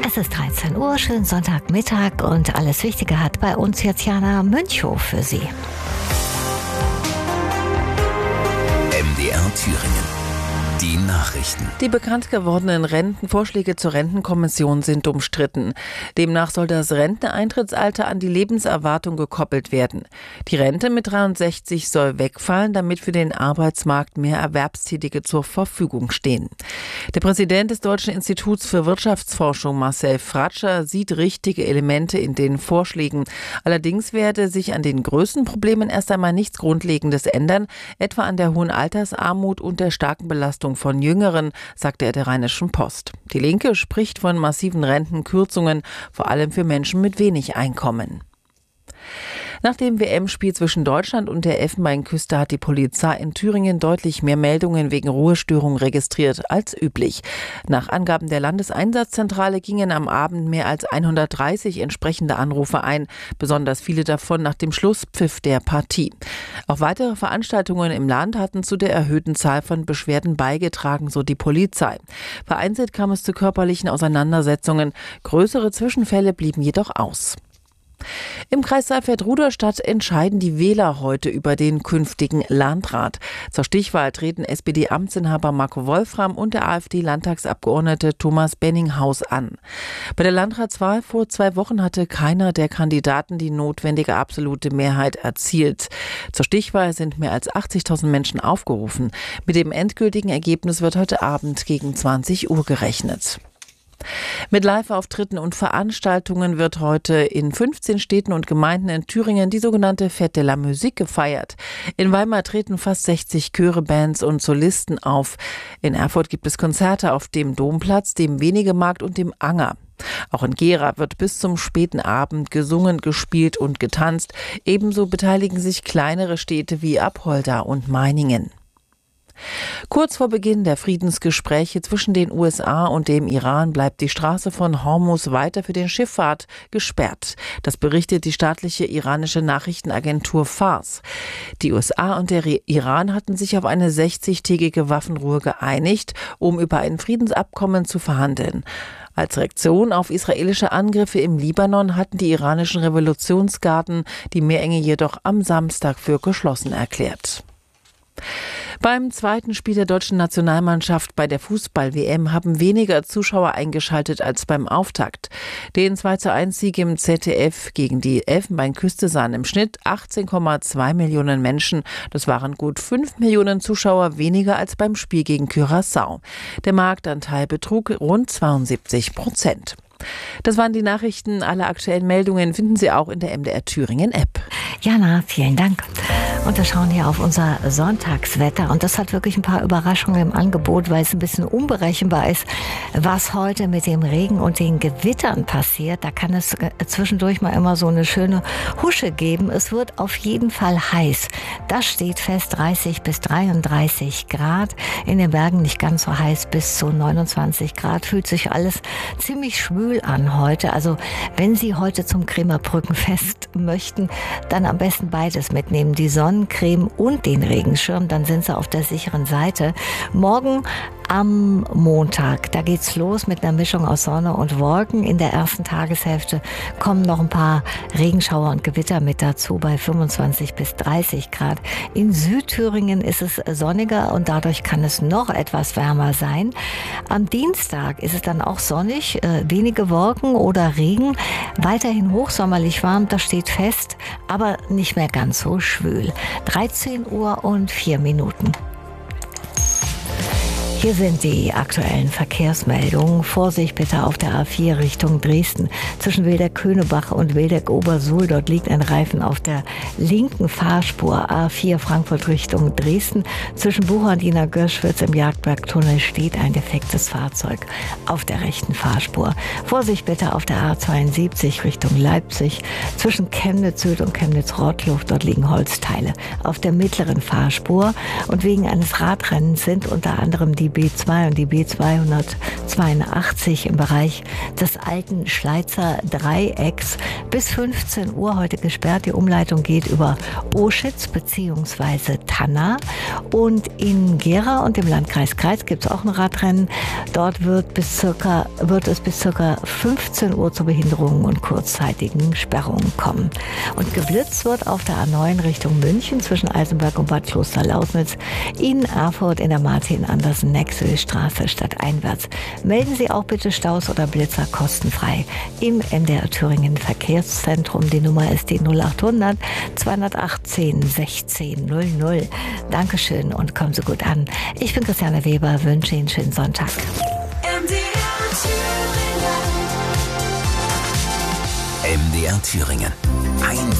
Es ist 13 Uhr, schönen Sonntagmittag und alles Wichtige hat bei uns jetzt Jana Münchow für Sie. MDR Thüringen. Die Nachrichten. Die bekannt gewordenen Vorschläge zur Rentenkommission sind umstritten. Demnach soll das Renteneintrittsalter an die Lebenserwartung gekoppelt werden. Die Rente mit 63 soll wegfallen, damit für den Arbeitsmarkt mehr Erwerbstätige zur Verfügung stehen. Der Präsident des Deutschen Instituts für Wirtschaftsforschung, Marcel Fratscher, sieht richtige Elemente in den Vorschlägen. Allerdings werde sich an den größten Problemen erst einmal nichts Grundlegendes ändern, etwa an der hohen Altersarmut und der starken Belastung von Jüngeren, sagte er der Rheinischen Post. Die Linke spricht von massiven Rentenkürzungen, vor allem für Menschen mit wenig Einkommen. Nach dem WM-Spiel zwischen Deutschland und der Elfenbeinküste hat die Polizei in Thüringen deutlich mehr Meldungen wegen Ruhestörungen registriert als üblich. Nach Angaben der Landeseinsatzzentrale gingen am Abend mehr als 130 entsprechende Anrufe ein, besonders viele davon nach dem Schlusspfiff der Partie. Auch weitere Veranstaltungen im Land hatten zu der erhöhten Zahl von Beschwerden beigetragen, so die Polizei. Vereinzelt kam es zu körperlichen Auseinandersetzungen. Größere Zwischenfälle blieben jedoch aus. Im Kreis Saalfeld-Rudolstadt entscheiden die Wähler heute über den künftigen Landrat. Zur Stichwahl treten SPD-Amtsinhaber Marco Wolfram und der AfD-Landtagsabgeordnete Thomas Benninghaus an. Bei der Landratswahl vor 2 Wochen hatte keiner der Kandidaten die notwendige absolute Mehrheit erzielt. Zur Stichwahl sind mehr als 80.000 Menschen aufgerufen. Mit dem endgültigen Ergebnis wird heute Abend gegen 20 Uhr gerechnet. Mit Live-Auftritten und Veranstaltungen wird heute in 15 Städten und Gemeinden in Thüringen die sogenannte Fête de la Musique gefeiert. In Weimar treten fast 60 Chöre, Bands und Solisten auf. In Erfurt gibt es Konzerte auf dem Domplatz, dem Wenigemarkt und dem Anger. Auch in Gera wird bis zum späten Abend gesungen, gespielt und getanzt. Ebenso beteiligen sich kleinere Städte wie Apolda und Meiningen. Kurz vor Beginn der Friedensgespräche zwischen den USA und dem Iran bleibt die Straße von Hormuz weiter für die Schifffahrt gesperrt. Das berichtet die staatliche iranische Nachrichtenagentur Fars. Die USA und der Iran hatten sich auf eine 60-tägige Waffenruhe geeinigt, um über ein Friedensabkommen zu verhandeln. Als Reaktion auf israelische Angriffe im Libanon hatten die iranischen Revolutionsgarden die Meerenge jedoch am Samstag für geschlossen erklärt. Beim zweiten Spiel der deutschen Nationalmannschaft bei der Fußball-WM haben weniger Zuschauer eingeschaltet als beim Auftakt. Den 2:1-Sieg im ZDF gegen die Elfenbeinküste sahen im Schnitt 18,2 Millionen Menschen. Das waren gut 5 Millionen Zuschauer weniger als beim Spiel gegen Curaçao. Der Marktanteil betrug rund 72%. Das waren die Nachrichten. Alle aktuellen Meldungen finden Sie auch in der MDR Thüringen App. Jana, vielen Dank. Und wir schauen hier auf unser Sonntagswetter. Und das hat wirklich ein paar Überraschungen im Angebot, weil es ein bisschen unberechenbar ist, was heute mit dem Regen und den Gewittern passiert. Da kann es zwischendurch mal immer so eine schöne Husche geben. Es wird auf jeden Fall heiß. Das steht fest, 30 bis 33 Grad. In den Bergen nicht ganz so heiß, bis zu 29 Grad. Fühlt sich alles ziemlich schwül an heute. Also wenn Sie heute zum Kremer Brückenfest möchten, dann am besten beides mitnehmen. Die Sonnencreme und den Regenschirm, dann sind Sie auf der sicheren Seite. Morgen am Montag, da geht's los mit einer Mischung aus Sonne und Wolken. In der ersten Tageshälfte kommen noch ein paar Regenschauer und Gewitter mit dazu bei 25 bis 30 Grad. In Südthüringen ist es sonniger und dadurch kann es noch etwas wärmer sein. Am Dienstag ist es dann auch sonnig, wenige Wolken oder Regen. Weiterhin hochsommerlich warm, das steht fest, aber nicht mehr ganz so schwül. 13 Uhr und 4 Minuten. Hier sind die aktuellen Verkehrsmeldungen. Vorsicht bitte auf der A4 Richtung Dresden. Zwischen Wildeck-Köhnebach und Wildeck-Obersuhl. Dort liegt ein Reifen auf der linken Fahrspur. A4 Frankfurt Richtung Dresden. Zwischen Bucher und Ina-Görschwitz im Jagdbergtunnel steht ein defektes Fahrzeug auf der rechten Fahrspur. Vorsicht bitte auf der A72 Richtung Leipzig. Zwischen Chemnitz-Süd und Chemnitz-Rottluff. Dort liegen Holzteile auf der mittleren Fahrspur. Und wegen eines Radrennens sind unter anderem die die B2 und die B282 im Bereich des alten Schleizer Dreiecks bis 15 Uhr heute gesperrt. Die Umleitung geht über Oschitz bzw. Tanna. Und in Gera und im Landkreis Kreis gibt es auch ein Radrennen. Dort wird es bis circa 15 Uhr zu Behinderungen und kurzzeitigen Sperrungen kommen. Und geblitzt wird auf der A9 Richtung München zwischen Eisenberg und Bad Kloster-Lausnitz, in Erfurt in der Martin-Andersen-Nexel-Straße stadteinwärts. Melden Sie auch bitte Staus oder Blitzer kostenfrei im MDR Thüringen Verkehrszentrum. Die Nummer ist die 0800 218 16 00. Dankeschön und kommen Sie gut an. Ich bin Christiane Weber, wünsche Ihnen einen schönen Sonntag. MDR Thüringen.